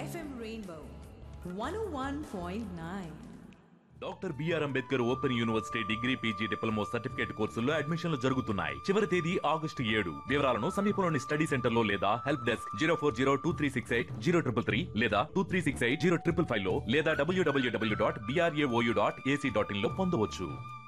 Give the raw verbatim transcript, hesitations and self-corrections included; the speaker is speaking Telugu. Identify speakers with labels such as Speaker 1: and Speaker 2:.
Speaker 1: ఎఫ్ఎం రెయిన్బో వన్ ఓ one point nine.
Speaker 2: Doctor BR Ambedkar open university degree PG diploma certificate కోర్సుల్లో అడ్మిషన్లు జరుగుతున్నాయి. చివరి తేదీ ఆగస్టు ఏడు. వివరాలను సమీపంలోని స్టడీ సెంటర్ లో లేదా help desk zero four zero two three six eight zero triple three లేదా two three six eight zero triple five లో లేదా డబ్ల్యూడబ్ల్యూడబ్ల్యూ dot BRAOU dot AC dot in లో పొందవచ్చు.